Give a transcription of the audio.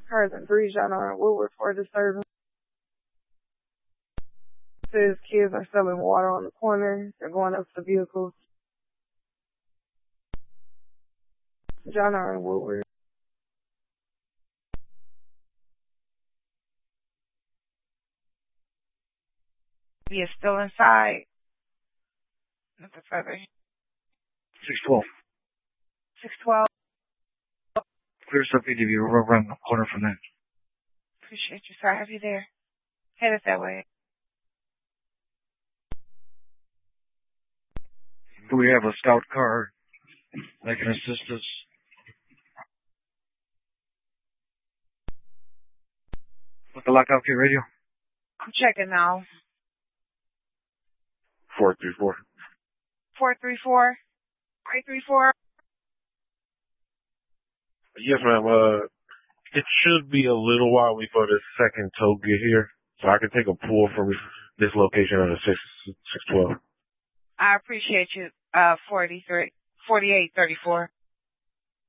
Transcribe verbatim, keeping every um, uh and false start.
Cars and Breeze, John R. Woodward for disturbance. Says kids are selling water on the corner. They're going up to vehicles. John R. Woodward. He is still inside. Nothing further. six twelve. six twelve. Clear stuff A D V. We're around the corner from that. Appreciate you, sir. Have you there? Headed that way. Do we have a scout car that can assist us? With the lockout kit radio? I'm checking now. four three four. four three four. three three four. Yes, ma'am. Uh, it should be a little while before the second tow get here, so I can take a pull from this location on the six six twelve. I appreciate you. Uh, forty three, forty eight thirty four.